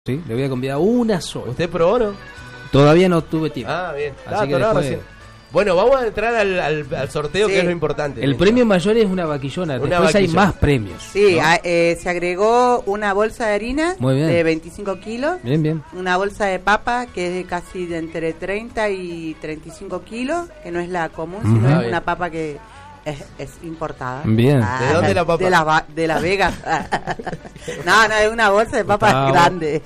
Sí, le voy a convidar una sola. ¿Usted probó, no? Todavía no tuve tiempo. Ah, bien. Así que después... Bueno, vamos a entrar al sorteo, sí, que es lo importante. El premio mayor es una vaquillona. Después hay más premios. Sí, ¿no? Se agregó una bolsa de harina de 25 kilos. Bien, bien. Una bolsa de papa que es de casi de entre 30 y 35 kilos, que no es la común, sino es una papa que es importada. Bien. ¿De dónde la papa? De Las Vegas. No, es una bolsa de papas grande.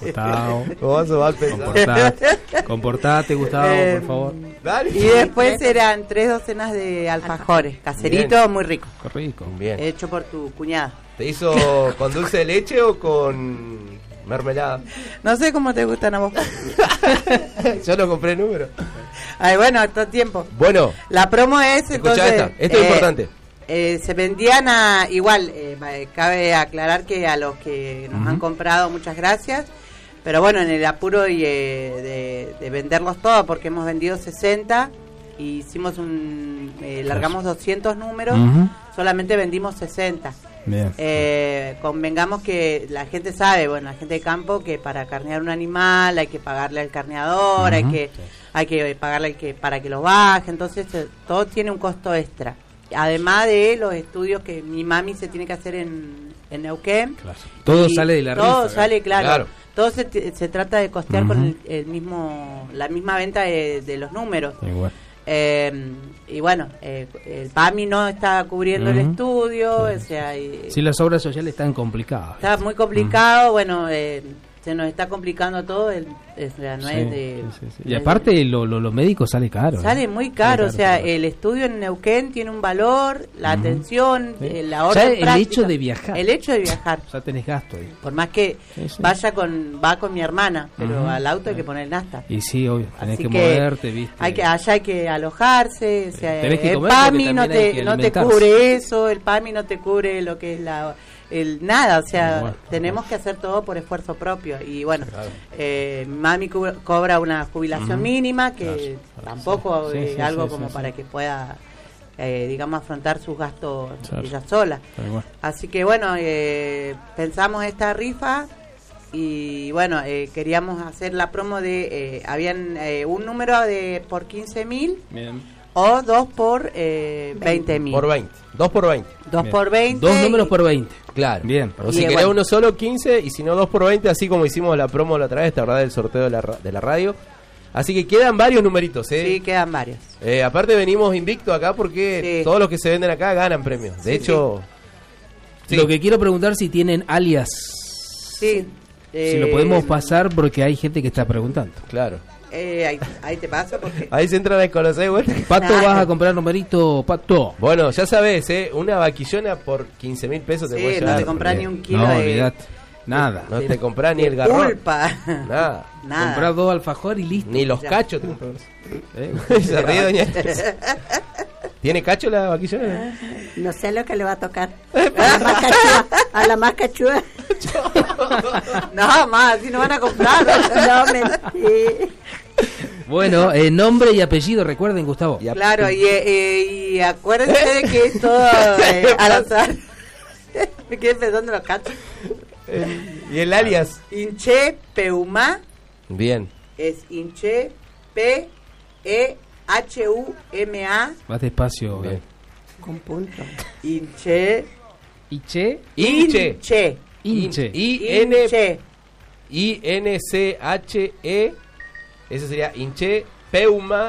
Comportate, Gustavo, por favor. Dale. Y después eran 3 docenas de alfajores, caseritos, muy ricos. Qué rico. Bien. Hecho por tu cuñada. ¿Te hizo con dulce de leche o con mermelada? No sé cómo te gustan a vos. Yo no compré número. Ay, bueno, todo tiempo. Bueno. La promo es, entonces... Esto es importante. Se vendían igual, cabe aclarar que a los que nos han comprado, muchas gracias. Pero bueno, en el apuro y de venderlos todos, porque hemos vendido 60, y hicimos largamos 200 números, solamente vendimos 60. Bien. Convengamos que la gente sabe, bueno, la gente de campo, que para carnear un animal hay que pagarle al carneador, hay que pagarle para que lo baje, entonces todo tiene un costo extra. Además de los estudios que mi mami se tiene que hacer en Neuquén. Claro. Todo sale de la rifa. Todo sale, claro. Todo se trata de costear con la misma venta de los números. Igual. Y bueno, el PAMI no está cubriendo el estudio, o sea... Sí, las obras sociales están complicadas. Está muy complicado, bueno... se nos está complicando todo, no es de... Sí. Y aparte los médicos sale caro. Sale muy caro, o sea, el estudio en Neuquén tiene un valor, la atención, la orden práctica. El hecho de viajar. El hecho de viajar. Ya tenés gasto ahí. Por más que va con mi hermana, pero al auto hay que poner nafta. Y sí, obvio, tenés que moverte, ¿viste? Allá hay que alojarse, o sea, tenés que el comer, PAMI no te cubre eso, el PAMI no te cubre lo que es nada, o sea, tenemos que hacer todo por esfuerzo propio. Y bueno, mami cobra una jubilación mínima, que tampoco es algo como para que pueda, digamos, afrontar sus gastos ella sola. Así que bueno, pensamos esta rifa y bueno, queríamos hacer la promo de, habían un número por 15.000. Bien. O 2 por 20.000. Por 20. 2 por 20. 2 por 20. Dos números por 20. Claro. Bien. O si querés uno solo, 15. Y si no, 2 por 20. Así como hicimos la promo la otra vez, ¿te verdad? Del sorteo de la radio. Así que quedan varios numeritos, ¿eh? Sí, quedan varios. Aparte, venimos invictos acá porque todos los que se venden acá ganan premios. De hecho. Sí. Lo que quiero preguntar si tienen alias. Sí. Si lo podemos pasar porque hay gente que está preguntando. Claro. Ahí te paso porque... Ahí se entran a conocer, güey. Pato, vas a comprar numerito, Pato. Bueno, ya sabes, una vaquillona por 15.000 pesos te puede llevar. No te comprás ni un kilo de... olvidate. Nada. No te comprás ni el garrón. Culpa. Nada. Comprás 2 alfajores y listo. Ni los cachos te comprás. Se ríe, doña. ¿Tiene cacho la vaquillona? No sé lo que le va a tocar. A la más cachúa. No, más, así no van a comprar. No, mentí. Bueno, nombre y apellido, recuerden, Gustavo. Claro, y acuérdense de que es todo al azar. Me quedé pensando en los cachos. ¿Y el alias? Inche Peuma. Bien. Es Inche P-E-H-U-M-A. Más despacio. Bien. Con punto. Inche. Inche. Inche. Inche. I-N-C-H-E. Ese sería Inche Peuma.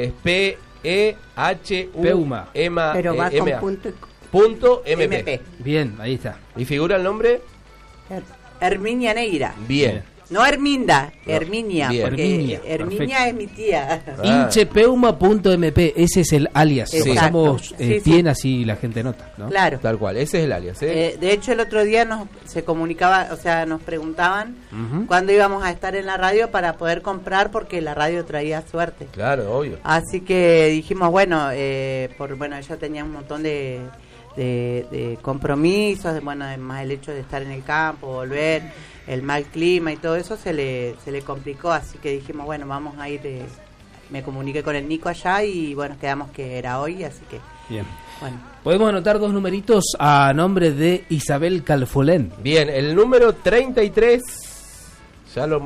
P-E-H-U-M-A. Pero va con punto MP. Bien, ahí está. ¿Y figura el nombre? Herminia Neira. Bien. No Herminda, Herminia, bien. porque Herminia es mi tía. Inchepeuma.mp, ese es el alias. Lo pasamos bien, así la gente nota, ¿no? Claro. Tal cual, ese es el alias. De hecho, el otro día se comunicaba, o sea, nos preguntaban cuándo íbamos a estar en la radio para poder comprar, porque la radio traía suerte. Claro, obvio. Así que dijimos, bueno, ella tenía un montón de compromisos, además el hecho de estar en el campo, volver, el mal clima y todo eso se le complicó, así que dijimos, bueno, vamos a ir, me comuniqué con el Nico allá y bueno, quedamos que era hoy, así que... Bien. Bueno. Podemos anotar 2 numeritos a nombre de Isabel Calfolén. Bien, el número 33 Ya lo